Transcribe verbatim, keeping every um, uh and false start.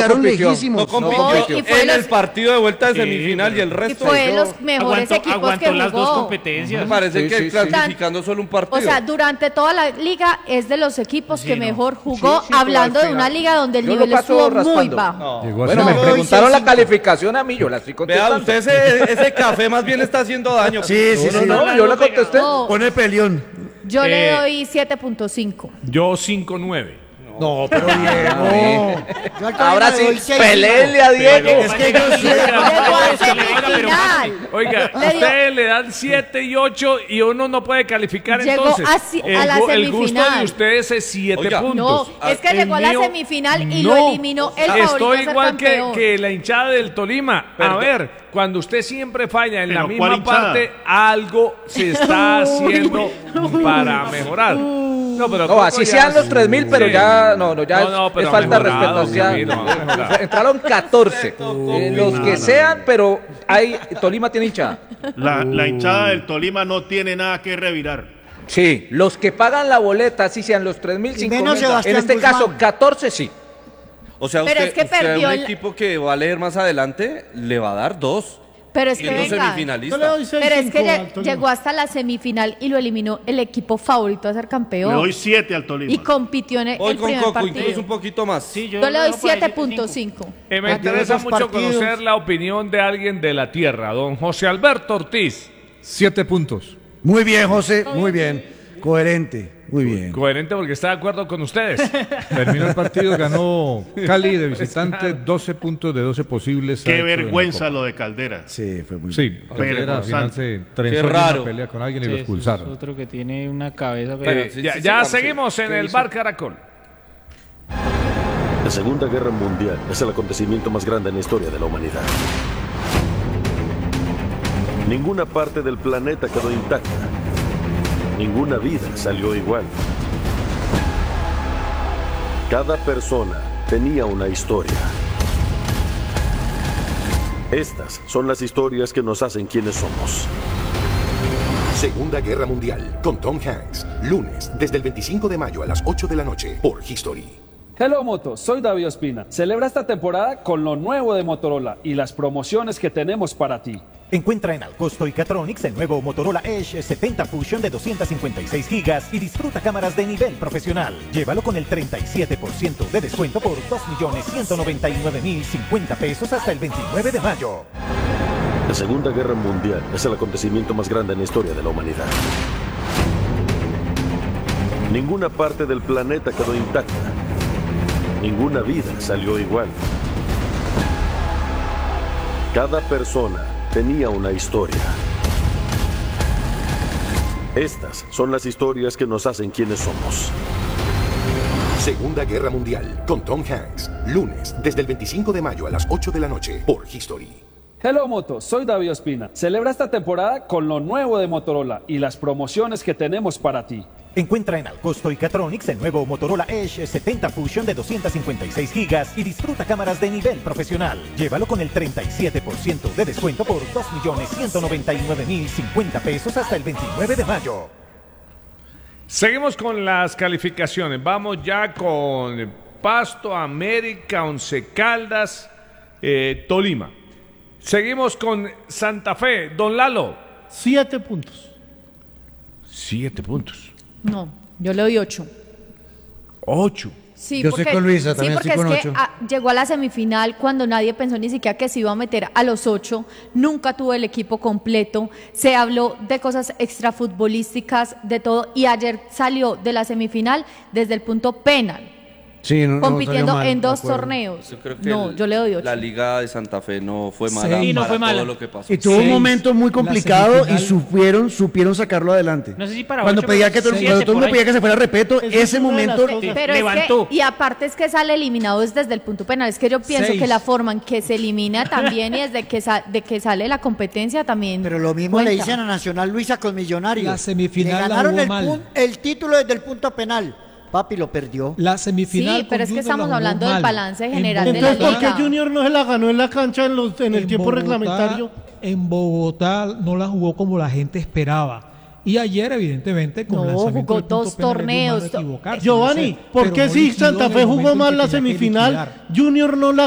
quedaron compitió, lejísimos. No compitió. No, y fue en los- el partido de vuelta de Sí, semifinal y el Y resto. fue de yo- los mejores aguantó, equipos aguantó que las dos jugó. competencias. Me parece Sí, que sí, sí. clasificando solo un partido. O sea, durante toda la liga es de los equipos Sí, que no. mejor jugó, Sí, sí, pero hablando al de una final- liga donde el Yo lo nivel paso estuvo muy raspando. bajo. No. Llegó a Bueno, me semifinal. preguntaron la calificación a mí, yo la estoy Vea, contestando. usted ese, ese café más bien está haciendo daño. Sí, sí, No, sí, no, no, no, yo no, la contesté. no. Pone peleón. Yo le Eh, doy siete punto cinco. Yo cinco nueve. No, pero Diego. Yo al Ahora Tolima le sí, doy seis. peleenle a Diego. Pero- Es que yo sé. Llegó a Oiga, pero- semifinal. Oiga, Le dio- ustedes le dan siete y ocho y uno no puede calificar Llegó entonces. a si- a el, la gu- el gusto semifinal. de ustedes es siete Oiga, No, puntos. es que El llegó a la mío, semifinal y no. lo eliminó el favorito Estoy a ser igual que, campeón. que la hinchada del Tolima. A Perdón. ver, cuando usted siempre falla en la Pero, ¿cuál misma hinchada? parte, algo se está haciendo para mejorar. No, pero No, Coco así ya- sean los tres mil, pero Sí. ya, no, no, ya No, no, es, pero es falta de mejorado, respeto. O sea, sí, no, mejorado. entraron catorce. Eh, los que sean, pero hay, Tolima tiene hinchada. La, la hinchada del Tolima no tiene nada que revirar. Sí, los que pagan la boleta, así sean los tres mil, Y cinco menos mil. En Sebastián este Guzmán. caso, catorce sí. O sea, Pero usted, es que usted a perdió un el- equipo que va a leer más adelante, le va a dar dos. Pero es que Siendo venga, Yo le semifinalista. doy seis pero es que cinco lle- al Tolima. llegó hasta la semifinal y lo eliminó el equipo favorito a ser Le campeón. doy siete al Tolima. Y compitió en el, Hoy el con primer Coco partido. incluso un poquito más. Sí, Yo le doy dejo por ahí siete punto cinco. cinco. Eh, me Ah, interesa esos mucho partidos. conocer la opinión de alguien de la tierra, don José Alberto Ortiz. Siete puntos. Muy bien, José, muy bien. Coherente, muy bien. Coherente porque está de acuerdo con ustedes. Terminó el partido, ganó Cali de visitante, doce puntos de doce posibles. ha Qué hecho en la vergüenza Copa. lo de Caldera. Sí, fue muy Sí, Pero, Caldera al final se trenzó Qué en una raro. pelea con alguien y Sí, lo ese es expulsaron. otro que tiene una cabeza. Pero Eh, sí, ya sí, ya sí, seguimos sí. en ¿Qué el hizo? Bar Caracol. La Segunda Guerra Mundial es el acontecimiento más grande en la historia de la humanidad. Ninguna parte del planeta quedó intacta. Ninguna vida salió igual. Cada persona tenía una historia. Estas son las historias que nos hacen quienes somos. Segunda Guerra Mundial con Tom Hanks. Lunes, desde el veinticinco de mayo a las ocho de la noche por History. Hello Moto, soy David Ospina. Celebra esta temporada con lo nuevo de Motorola y las promociones que tenemos para ti. Encuentra en Alcosto y Catronics el nuevo Motorola Edge setenta Fusion de doscientas cincuenta y seis gigas y disfruta cámaras de nivel profesional. Llévalo con el treinta y siete por ciento de descuento por dos millones ciento noventa y nueve mil cincuenta pesos hasta el veintinueve de mayo. La Segunda Guerra Mundial es el acontecimiento más grande en la historia de la humanidad. Ninguna parte del planeta quedó intacta. Ninguna vida salió igual. Cada persona tenía una historia. Estas son las historias que nos hacen quienes somos. Segunda Guerra Mundial con Tom Hanks. Lunes, desde el veinticinco de mayo a las ocho de la noche por History. Hello Moto, soy David Ospina. Celebra esta temporada con lo nuevo de Motorola y las promociones que tenemos para ti. Encuentra en Alcosto y Catronics el nuevo Motorola Edge setenta Fusion de doscientas cincuenta y seis gigas y disfruta cámaras de nivel profesional. Llévalo con el treinta y siete por ciento de descuento por dos millones ciento noventa y nueve mil cincuenta pesos hasta el veintinueve de mayo. Seguimos con las calificaciones. Vamos ya con Pasto, América, Once Caldas, eh, Tolima. Seguimos con Santa Fe. Don Lalo. Siete puntos. Siete puntos. No, yo le doy ocho. Ocho. Sí, Yo porque, estoy con Luisa, sí, también porque estoy con es que ocho. ah, llegó a la semifinal cuando nadie pensó ni siquiera que se iba a meter a los ocho. Nunca tuvo el equipo completo. Se habló de cosas extrafutbolísticas, de todo. Y ayer salió de la semifinal desde el punto penal, Sí, no, no, compitiendo salió mal, en de dos acuerdo. torneos. Yo creo que No, el- yo le doy ocho. La Liga de Santa Fe no fue mala Sí, no para fue mala. todo lo que pasó. Y tuvo un Seis. momento muy La complicado y semifinal- supieron, supieron sacarlo adelante. No sé si para Cuando ocho, pedía pero que todo, siete cuando todo el por mundo ahí. pedía que se fuera a repeto, Esa es ese una de las momento cosas. Pero es levantó. que, y aparte es que sale eliminado es desde el punto penal. Es que yo pienso Seis. que la forma en que se elimina también y desde que, sa- de que sale la competencia también. Pero lo mismo le cuenta. dicen a Nacional Luisa con Millonarios. La semifinal Le la ganaron jugó el, mal. pun- el título desde el punto penal. Papi lo perdió. La semifinal. Sí, pero es que con Junior estamos la jugó hablando del mal. balance En general de la Entonces, ¿por liga. qué Junior no se la ganó en la cancha en, los, en el En tiempo Bogotá- reglamentario? En Bogotá no la jugó como la gente esperaba. Y ayer, evidentemente, con No, el lanzamiento jugó del punto dos penal, es torneos. humano equivocarse, Giovanni, yo sé, ¿por pero qué no si liquidó Santa en Fe el jugó momento en mal que la tenía que semifinal, liquidar. Junior no la